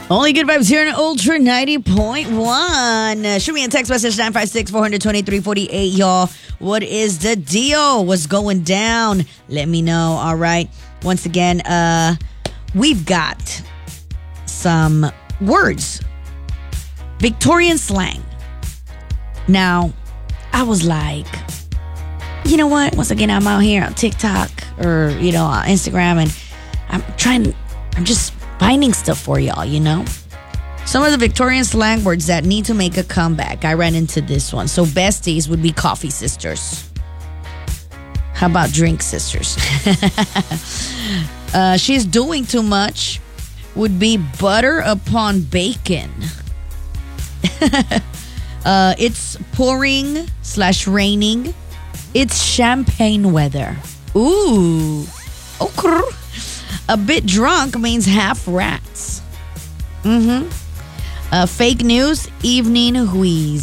Only good vibes here in Ultra 90.1. Shoot me a text message 956-423-48, y'all. What is the deal? What's going down? Let me know. All right. Once again, we've got some words. Victorian slang. Now, I was like, you know what? Once again, I'm out here on TikTok or, on Instagram, and I'm just finding stuff for y'all, Some of the Victorian slang words that need to make a comeback. I ran into this one. So besties would be coffee sisters. How about drink sisters? She's doing too much would be butter upon bacon. It's pouring/raining. It's champagne weather. Ooh. Okay. A bit drunk means half rats. Fake news, evening wheeze.